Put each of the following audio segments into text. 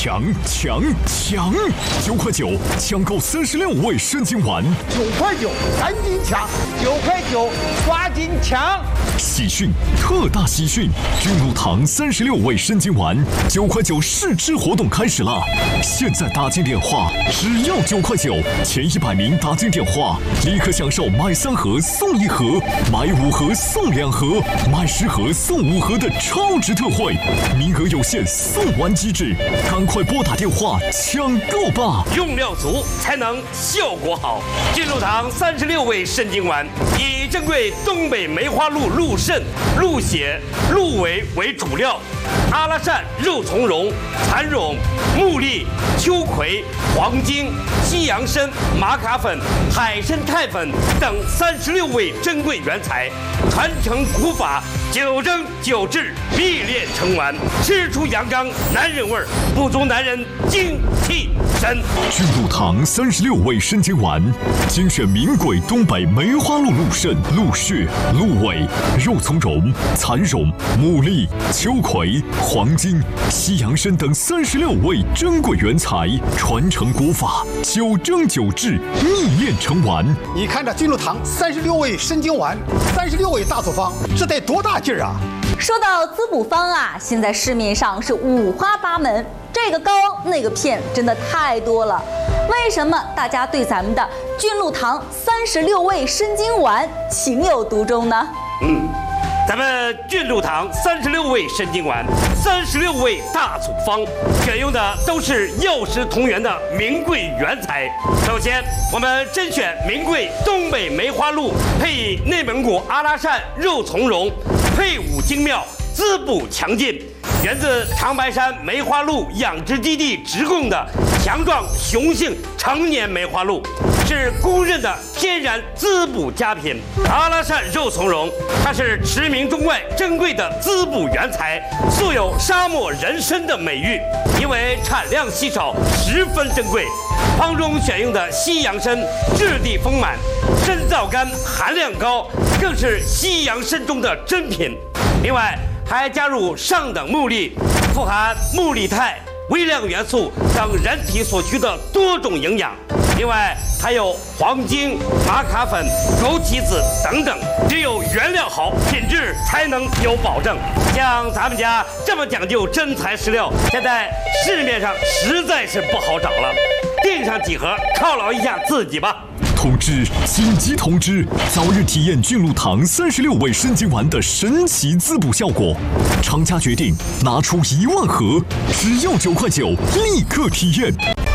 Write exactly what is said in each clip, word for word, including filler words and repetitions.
强强强！九块九抢购三十六味生津丸， 九块九赶紧抢！ 九块九抓紧抢！ 喜讯，特大喜讯！君乳堂三十六味生津丸九块九试吃活动开始了！现在打进电话，只要九块九，前一百名打进电话，立刻享受买三盒送一盒，买五盒送两盒，买十盒送五盒的超值特惠，名额有限，送完即止，赶快拨打电话抢购吧！ 用料足才能效果好。君乳堂三十六味生津丸以珍贵东北梅花鹿鹿肾、鹿血、鹿尾为主料，阿拉善、肉苁蓉、蚕苇、木栗、秋葵、黄精、西洋参、玛卡粉、海参肽粉等三十六味珍贵原材，传承古法，九蒸九制，秘炼成丸，吃出阳刚男人味儿，不足男人精气神。 君乳堂三十六味生津丸，精选名贵东北梅花鹿鹿肾、鹿血、鹿尾、肉苁蓉、蚕苇、木栗、秋葵、黄精、西洋参等三十六味珍贵原材，传承古法，九蒸九制，秘炼成丸。 你看这君乳堂三十六味生津丸，三十六味大组方，这得多大劲儿啊！ 说到滋补方啊，现在市面上是五花八门，这个膏那个片真的太多了。为什么大家对咱们的君乳堂三十六味生津丸情有独钟呢？ 嗯，咱们君乳堂三十六味生津丸，三十六味大组方，选用的都是药食同源的名贵原材。首先，我们甄选名贵东北梅花鹿，配以内蒙古阿拉善肉苁蓉，配伍精妙，滋补强劲。源自长白山梅花鹿养殖基地直供的强壮雄性成年梅花鹿，是公认的天然滋补佳品。阿拉善肉苁蓉，它是驰名中外珍贵的滋补原材，素有沙漠人参的美誉，因为产量稀少，十分珍贵。方中选用的西洋参质地丰满，参皂苷含量高，更是西洋参中的珍品。另外，还加入上等木栗，富含木栗肽、微量元素等人体所需的多种营养。另外还有黄精、玛卡粉、枸杞子等等，只有原料好，品质才能有保证。像咱们家这么讲究真材实料，现在市面上实在是不好找了。订上几盒犒劳一下自己吧。 通知！紧急通知！早日体验君乳堂三十六味生津丸的神奇滋补效果，厂家决定拿出一万盒，只要九块九，立刻体验。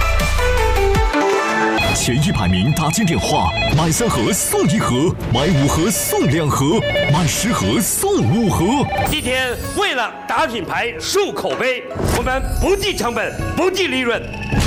前一百名打进电话，买三盒送一盒，买五盒送两盒，买十盒送五盒。 今天为了打品牌、树口碑，我们不计成本，不计利润。